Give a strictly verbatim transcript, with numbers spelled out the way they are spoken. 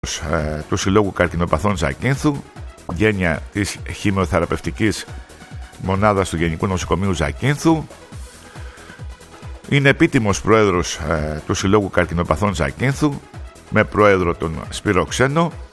ε, του Συλλόγου Καρκινοπαθών Ζακίνθου, γένεια της χημειοθεραπευτικής μονάδας του Γενικού Νοσοκομείου Ζακίνθου. Είναι επίτιμος πρόεδρος ε, του Συλλόγου Καρκινοπαθών Ζακίνθου, με πρόεδρο τον Σπύρο Ξένο.